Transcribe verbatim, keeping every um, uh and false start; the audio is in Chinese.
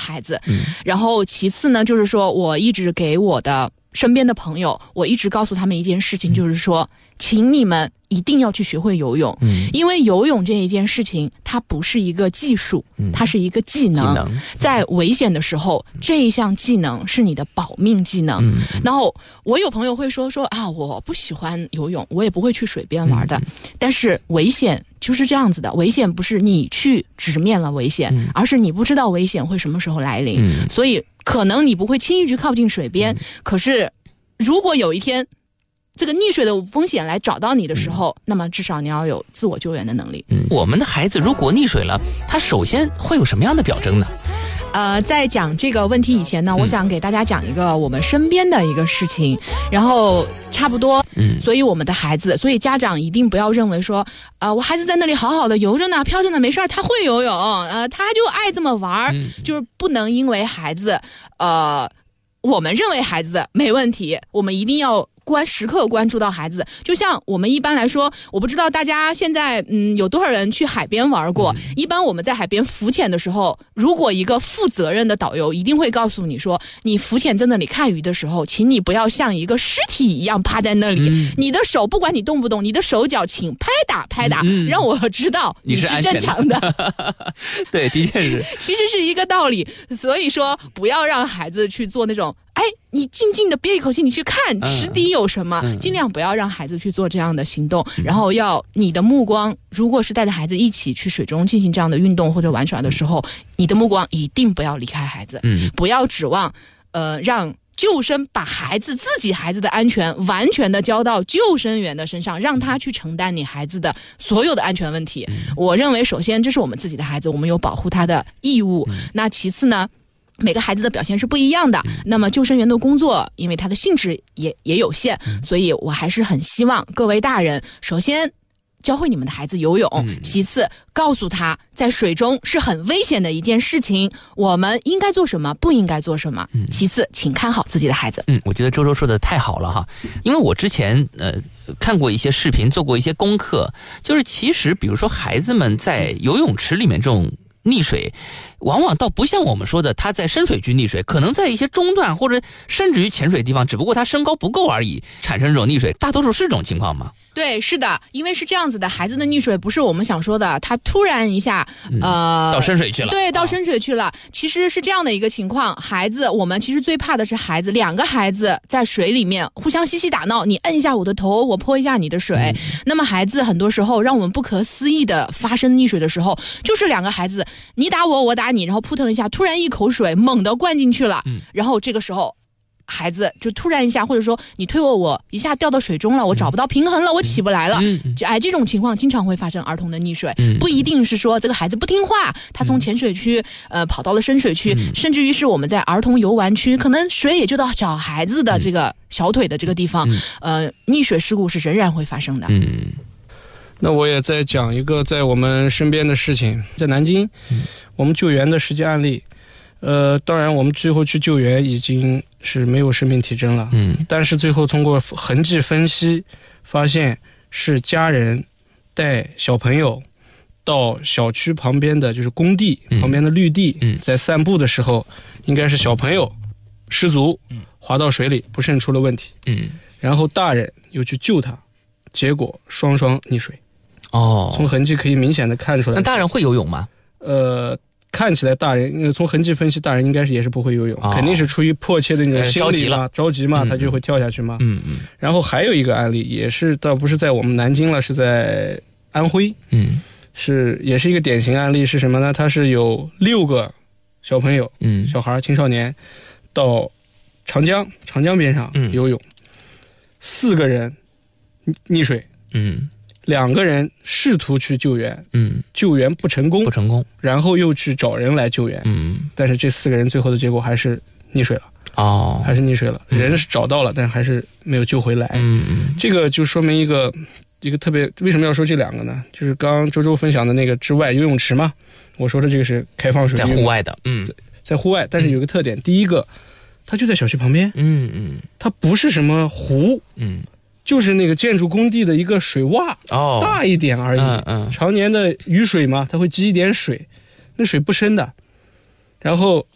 孩子。嗯、然后其次呢，就是说我一直给我的身边的朋友，我一直告诉他们一件事情，就是说，请你们一定要去学会游泳，嗯，因为游泳这一件事情，它不是一个技术，嗯、它是一个技能。技能在危险的时候，嗯、这一项技能是你的保命技能。嗯、然后我有朋友会说说啊，我不喜欢游泳，我也不会去水边玩的。嗯、但是危险就是这样子的，危险不是你去直面了危险，嗯、而是你不知道危险会什么时候来临。嗯、所以可能你不会轻易去靠近水边，嗯、可是如果有一天这个溺水的风险来找到你的时候，嗯、那么至少你要有自我救援的能力。 嗯，我们的孩子如果溺水了，他首先会有什么样的表征呢？ 呃，在讲这个问题以前呢，嗯、我想给大家讲一个我们身边的一个事情，然后差不多，嗯，所以我们的孩子，所以家长一定不要认为说，呃，我孩子在那里好好的游着呢，飘着呢，没事儿，他会游泳，呃，他就爱这么玩，嗯、就是不能因为孩子，呃，我们认为孩子没问题，我们一定要关时刻关注到孩子。就像我们一般来说，我不知道大家现在嗯有多少人去海边玩过，嗯、一般我们在海边浮潜的时候，如果一个负责任的导游一定会告诉你说，你浮潜在那里看鱼的时候，请你不要像一个尸体一样趴在那里，嗯、你的手不管你动不动，你的手脚请拍打拍打，嗯、让我知道你是正常的。 对，的确是， 其实是一个道理。所以说不要让孩子去做那种，哎，你静静的憋一口气，你去看池底有什么，嗯、尽量不要让孩子去做这样的行动，嗯、然后要你的目光，如果是带着孩子一起去水中进行这样的运动或者玩耍的时候，嗯、你的目光一定不要离开孩子，嗯、不要指望呃让救生把孩子自己孩子的安全完全的交到救生员的身上，让他去承担你孩子的所有的安全问题。嗯、我认为首先这是我们自己的孩子，我们有保护他的义务，嗯、那其次呢，每个孩子的表现是不一样的，嗯、那么救生员的工作因为它的性质也也有限，嗯、所以我还是很希望各位大人首先教会你们的孩子游泳，嗯、其次告诉他在水中是很危险的一件事情，我们应该做什么，不应该做什么，嗯、其次请看好自己的孩子。 嗯，我觉得周周说的太好了哈，因为我之前呃看过一些视频，做过一些功课，就是其实比如说孩子们在游泳池里面这种溺水，往往倒不像我们说的他在深水区溺水，可能在一些中段或者甚至于潜水地方，只不过他身高不够而已，产生这种溺水，大多数是这种情况吗？ 对，是的，因为是这样子的，孩子的溺水不是我们想说的他突然一下、嗯、呃到深水去了， 对，到深水去了、啊、其实是这样的一个情况，孩子我们其实最怕的是孩子两个孩子在水里面互相嬉戏打闹，你摁一下我的头，我泼一下你的水、嗯、那么孩子很多时候让我们不可思议的发生溺水的时候，就是两个孩子你打我我打你，然后扑腾一下突然一口水猛地灌进去了、嗯、然后这个时候孩子就突然一下，或者说你推我，我一下掉到水中了，我找不到平衡了，我起不来了。嗯，就哎，这种情况经常会发生儿童的溺水，嗯、不一定是说这个孩子不听话，他从浅水区呃跑到了深水区，嗯、甚至于是我们在儿童游玩区，可能水也就到小孩子的这个小腿的这个地方，嗯、呃，溺水事故是仍然会发生的。 嗯， 那我也再讲一个在我们身边的事情，在南京，嗯、我们救援的实际案例。呃，当然我们最后去救援已经是没有生命体征了，嗯，但是最后通过痕迹分析发现是家人带小朋友到小区旁边的就是工地、嗯、旁边的绿地、嗯、在散步的时候，应该是小朋友失足、嗯、滑到水里不慎出了问题，嗯，然后大人又去救他，结果双双溺水。 哦， 从痕迹可以明显的看出来。 那大人会游泳吗？ 呃看起来大人从痕迹分析，大人应该是也是不会游泳，哦、肯定是出于迫切的那种心理嘛，着急嘛，嗯、他就会跳下去嘛。嗯嗯。然后还有一个案例，也是倒不是在我们南京了，是在安徽。嗯。是也是一个典型案例，是什么呢？他是有六个小朋友，嗯，小孩青少年到长江长江边上游泳，嗯、四个人溺水。嗯。两个人试图去救援，嗯，救援不成功， 不成功， 然后又去找人来救援，嗯，但是这四个人最后的结果还是溺水了，哦，还是溺水了，嗯、人是找到了，但还是没有救回来，嗯嗯，这个就说明一个一个特别，为什么要说这两个呢？就是刚刚周周分享的那个之外游泳池嘛，我说的这个是开放水， 在户外的，嗯， 在, 在户外，但是有个特点，嗯、第一个，它就在小区旁边，嗯嗯，它不是什么湖，嗯。就是那个建筑工地的一个水洼，哦，大一点而已。嗯嗯，常年的雨水嘛，它会积一点水，那水不深的。然后